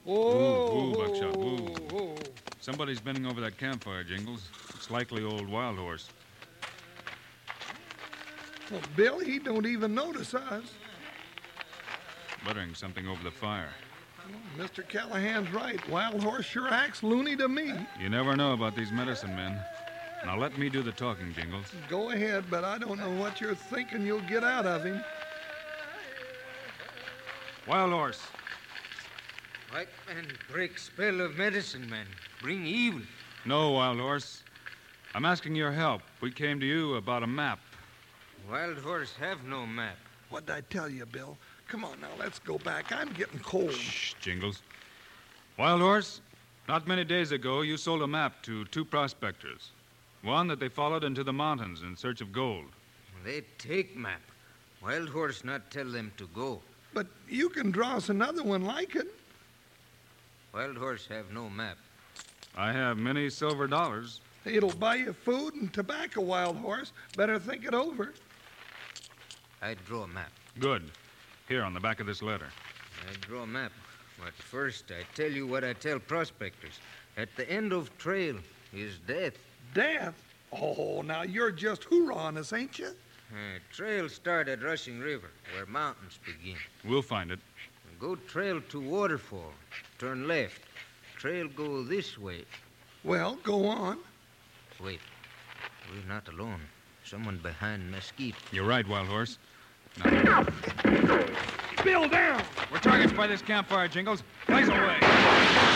Boo, Buckshot, boo. Somebody's bending over that campfire, Jingles. It's likely old Wild Horse. Well, Bill, he don't even notice us. Buttering something over the fire. Well, Mr. Callahan's right. Wild Horse sure acts loony to me. You never know about these medicine men. Now let me do the talking, Jingles. Go ahead, but I don't know what you're thinking you'll get out of him. Wild Horse. White man break spell of medicine man. Bring evil. No, Wild Horse. I'm asking your help. We came to you about a map. Wild Horse have no map. What'd I tell you, Bill? Come on now, let's go back. I'm getting cold. Shh, Jingles. Wild Horse, not many days ago, you sold a map to two prospectors. One that they followed into the mountains in search of gold. They take map. Wild Horse not tell them to go. But you can draw us another one like it. Wild Horse have no map. I have many silver dollars. It'll buy you food and tobacco, Wild Horse. Better think it over. I draw a map. Good. Here, on the back of this letter. I draw a map. But first, I tell you what I tell prospectors. At the end of trail is death. Death? Oh, now you're just hoorahing us, ain't you? Trail start at Rushing River, where mountains begin. We'll find it. Go trail to waterfall. Turn left. Trail go this way. Well, go on. Wait. We're not alone. Someone behind mesquite. You're right, Wild Horse. Now, Bill, down! we're targets by this campfire, Jingles. Blaze away.